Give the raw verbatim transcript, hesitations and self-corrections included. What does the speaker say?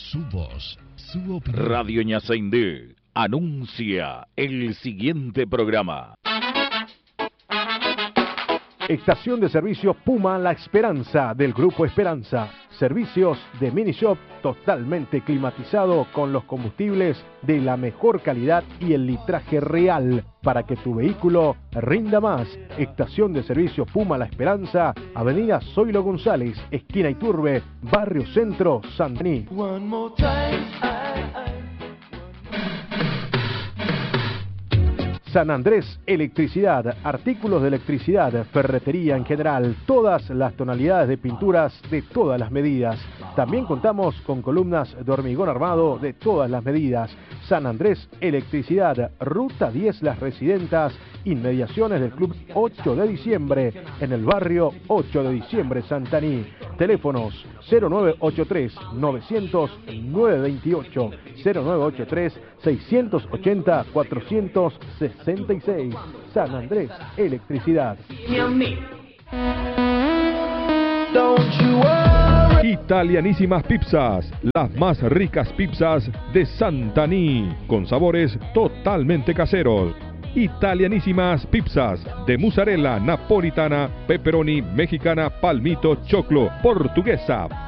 su voz, su opinión. Radio Ñaceindú anuncia el siguiente programa. Estación de servicio Puma La Esperanza del Grupo Esperanza. Servicios de mini shop totalmente climatizado con los combustibles de la mejor calidad y el litraje real para que tu vehículo rinda más. Estación de servicio Puma La Esperanza, Avenida Zoilo González, esquina Iturbe, Barrio Centro, Santaní. San Andrés Electricidad, artículos de electricidad, ferretería en general, todas las tonalidades de pinturas de todas las medidas. También contamos con columnas de hormigón armado de todas las medidas. San Andrés Electricidad, Ruta diez Las Residentas, inmediaciones del Club ocho de diciembre, en el barrio ocho de diciembre, Santaní. Teléfonos cero nueve ocho tres, novecientos, nueve veintiocho, cero nueve ocho tres, seiscientos ochenta, cuatrocientos sesenta y seis. San Andrés Electricidad. Italianísimas Pizzas, las más ricas pizzas de Santaní, con sabores totalmente caseros. Italianísimas Pizzas de mozzarella napolitana, pepperoni, mexicana, palmito, choclo, portuguesa,